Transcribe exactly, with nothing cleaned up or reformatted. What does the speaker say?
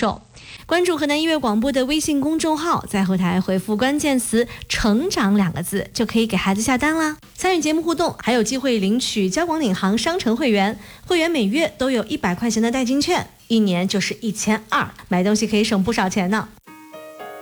售。关注河南音乐广播的微信公众号，在后台回复关键词成长两个字，就可以给孩子下单啦。参与节目互动还有机会领取交广领航商城会员，会员每月都有一百块钱的代金券，一年就是一千二，买东西可以省不少钱呢。